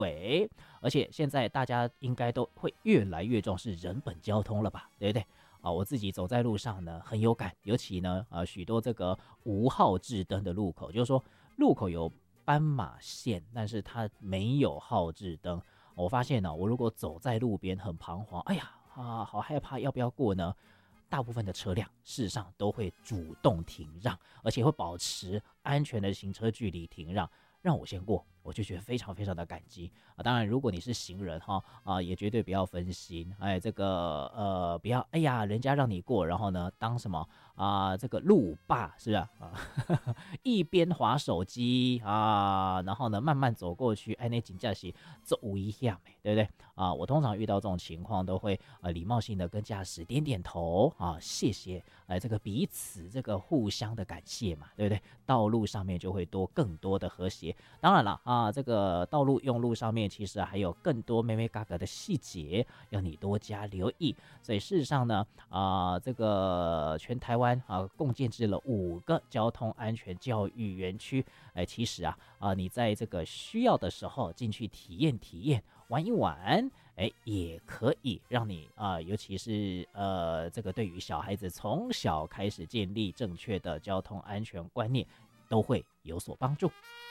而且现在大家应该都会越来越重视人本交通了吧，对不对？我自己走在路上呢很有感，尤其呢许多这个无号志灯的路口，就是说路口有斑马线，但是它没有号志灯。我发现呢，我如果走在路边很彷徨，哎呀好害怕，要不要过呢？大部分的车辆事实上都会主动停让，而且会保持安全的行车距离停让，让我先过，我就觉得非常非常的感激当然，如果你是行人也绝对不要分心，这个不要，哎呀，人家让你过，然后呢，当什么这个路霸是吧？一边滑手机然后呢，慢慢走过去，那真的是走一下，对不对？我通常遇到这种情况，都会礼貌性的跟驾驶点点头谢谢，这个彼此这个互相的感谢嘛，对不对？道路上面就会更多的和谐。当然了这个道路用路上面其实还有更多妹妹嘎嘎的细节要你多加留意。所以事实上呢这个全台湾共建制了5个交通安全教育园区。其实你在这个需要的时候进去体验玩一玩，也可以让你尤其是这个对于小孩子从小开始建立正确的交通安全观念，都会有所帮助。